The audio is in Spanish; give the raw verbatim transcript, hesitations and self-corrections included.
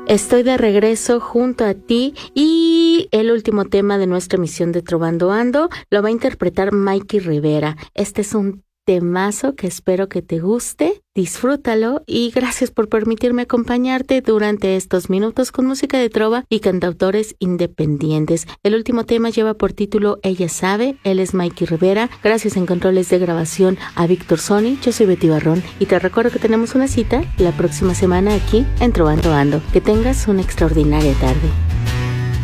Estoy de regreso junto a ti y el último tema de nuestra emisión de Trovando Ando lo va a interpretar Mikey Rivera. Este es un temazo que espero que te guste, disfrútalo y gracias por permitirme acompañarte durante estos minutos con música de trova y cantautores independientes. El último tema lleva por título Ella Sabe, él es Mikey Rivera. Gracias en controles de grabación a Víctor Sony, yo soy Betty Barrón y te recuerdo que tenemos una cita la próxima semana aquí en Trovando Ando. Que tengas una extraordinaria tarde.